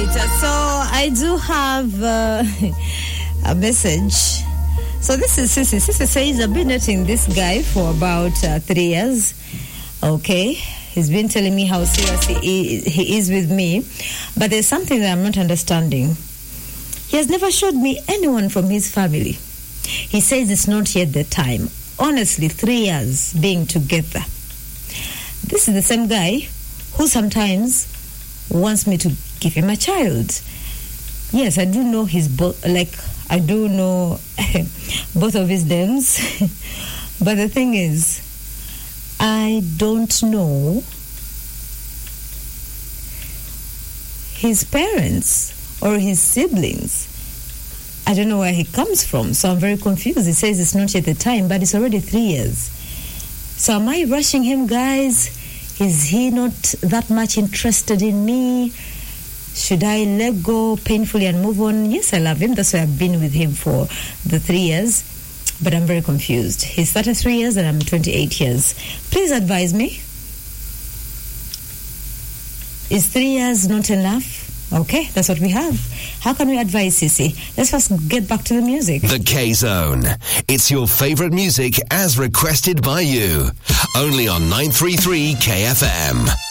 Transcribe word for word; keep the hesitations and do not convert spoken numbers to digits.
right. So I do have uh, a message. So this is Sissy. Sissy says, I've been dating this guy for about uh, three years. Okay. He's been telling me how serious he, he is with me. But there's something that I'm not understanding. He has never showed me anyone from his family. He says it's not yet the time. Honestly, three years being together. This is the same guy who sometimes wants me to give him a child. Yes, I do know his both, like, I do know both of his names. But the thing is, I don't know his parents or his siblings. I don't know where he comes from, so I'm very confused. He says it's not yet the time, but it's already three years. So am I rushing him, guys? Is he not that much interested in me? Should I let go painfully and move on? Yes, I love him. That's why I've been with him for the three years. But I'm very confused. He's thirty-three years and I'm twenty-eight years. Please advise me. Is three years not enough? Okay, that's what we have. How can we advise, Sissy? Let's first get back to the music. The K-Zone. It's your favorite music as requested by you. Only on nine three three K F M.